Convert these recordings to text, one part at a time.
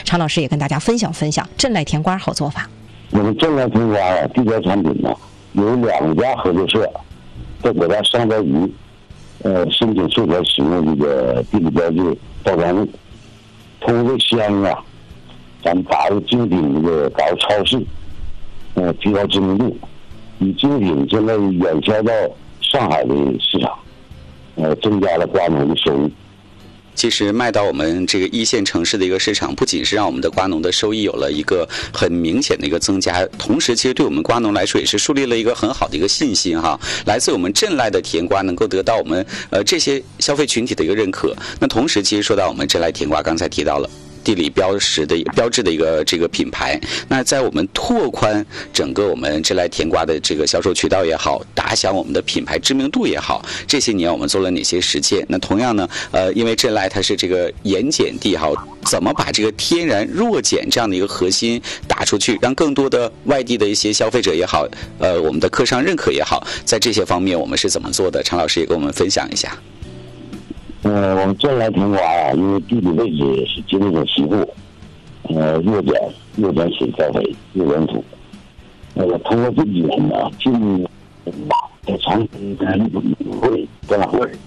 常老师也跟大家分享分享镇来甜瓜好做法。 我们镇来甜瓜呀，地标产品呢有2家合作社在国家商标局申请授权使用这个地理标志报关物，通过香啊，咱们打入精品这个打入超市，提高知名度，以精品现在远销到上海的市场，增加了瓜农的收入。 其实卖到我们这个1线城市的一个市场，不仅是让我们的瓜农的收益有了一个很明显的一个增加，同时其实对我们瓜农来说也是树立了一个很好的一个信心哈。来自我们镇来的甜瓜能够得到我们这些消费群体的一个认可。那同时其实说到我们镇来甜瓜，刚才提到了地理标志的一个这个品牌，那在我们拓宽整个我们镇来甜瓜的这个销售渠道也好，打响我们的品牌知名度也好，这些年我们做了哪些实践？那同样呢，因为镇来它是这个盐碱地哈，怎么把这个天然弱碱这样的一个核心打出去，让更多的外地的一些消费者也好，我们的客商认可也好，在这些方面我们是怎么做的？常老师也跟我们分享一下。 我们镇来甜瓜呀，因为地理位置是经历了西部，弱碱水栽培，弱碱土。通过这几年呢，在长春会博览会，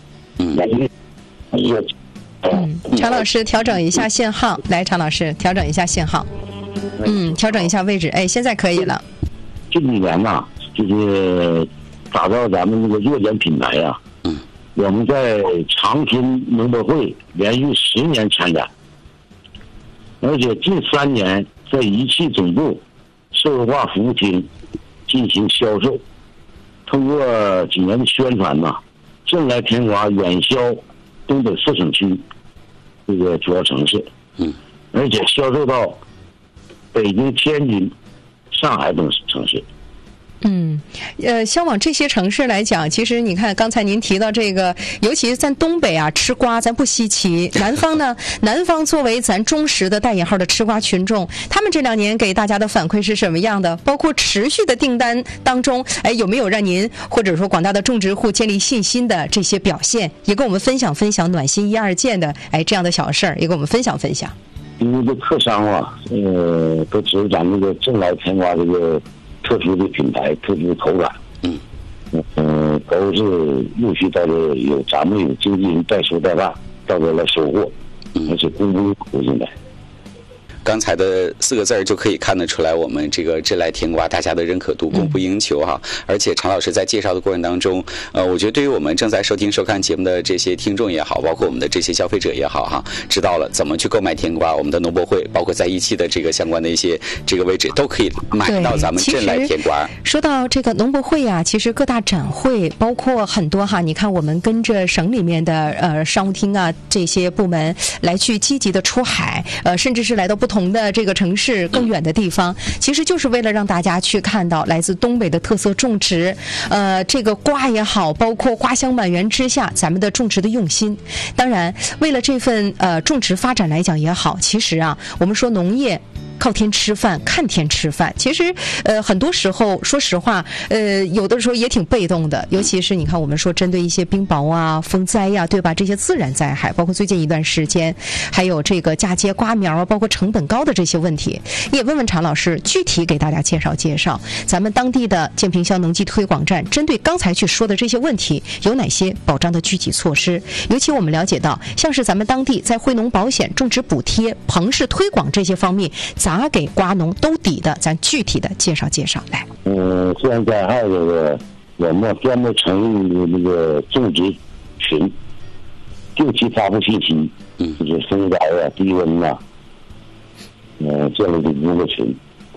常老师调整一下信号，来，常老师调整一下信号，调整一下位置，哎，现在可以了。 这几年呢，就是打造咱们这个弱碱品牌呀。我们在长春农博会连续10年参展，而且近3年在一汽总部社会化服务厅进行销售。通过几年的宣传呢，镇来甜瓜远销东北4省区这个主要城市，而且销售到北京、天津、上海等城市。 销往这些城市来讲，其实你看刚才您提到这个，尤其是咱东北啊，吃瓜咱不稀奇。南方呢，南方作为咱忠实的带引号的吃瓜群众，他们这2年给大家的反馈是什么样的？包括持续的订单当中，有没有让您或者说广大的种植户建立信心的这些表现？也跟我们分享分享暖心1、2件的这样的小事儿，也跟我们分享分享。 因为这客商啊，都知道咱这个镇来甜瓜这个特殊的品牌、特殊的口感，都是陆续到这有咱们有经纪人代收代办到这来收货，而且供不应求。现在刚才的4个字儿就可以看得出来，我们这个镇来甜瓜大家的认可度供不应求哈。而且常老师在介绍的过程当中，我觉得对于我们正在收听收看节目的这些听众也好，包括我们的这些消费者也好哈，知道了怎么去购买甜瓜，我们的农博会包括在一期的这个相关的一些这个位置都可以买到咱们镇来甜瓜。 说到这个农博会啊，其实各大展会包括很多哈，你看我们跟着省里面的商务厅啊这些部门来去积极的出海，甚至是来到不同的这个城市更远的地方，其实就是为了让大家去看到来自东北的特色种植，这个瓜也好，包括瓜香满园之下咱们的种植的用心。当然为了这份种植发展来讲也好，其实啊我们说农业靠天吃饭，看天吃饭。其实很多时候说实话有的时候也挺被动的，尤其是你看我们说针对一些冰雹啊、风灾呀，对吧，这些自然灾害，包括最近一段时间还有这个嫁接瓜苗啊，包括成本高的这些问题，也问问常老师具体给大家介绍介绍咱们当地的建平乡农技推广站针对刚才去说的这些问题有哪些保障的具体措施。尤其我们了解到像是咱们当地在惠农保险、种植补贴、棚市推广这些方面咋给瓜农兜底的，咱具体的介绍介绍来。 自然灾害这个我们专门成立那个种植群，定期发布信息，就是风灾啊、低温啊，建立这个工作群，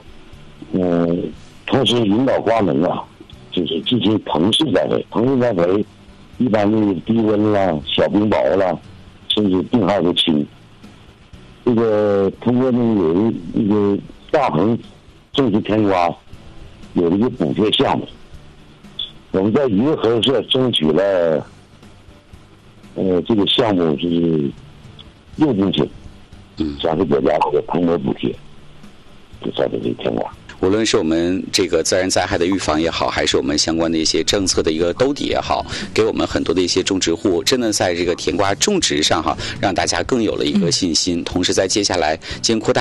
同时引导瓜农啊，就是进行棚市栽培。棚市栽培一般的低温啦、小冰雹啦，甚至病害都轻。这个通过有那个大棚种植甜瓜有一个补贴项目，我们在一个合作社争取了这个项目是6公顷，加给国家这个棚膜补贴，就栽培这个甜瓜。 无论是我们这个自然灾害的预防也好，还是我们相关的一些政策的一个兜底也好，给我们很多的一些种植户真的在这个甜瓜种植上哈，让大家更有了一个信心。同时在接下来进行扩大